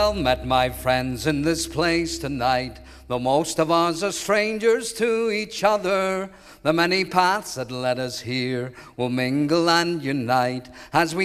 Well met, my friends, in this place tonight. Though most of us are strangers to each other, the many paths that led us here will mingle and unite as we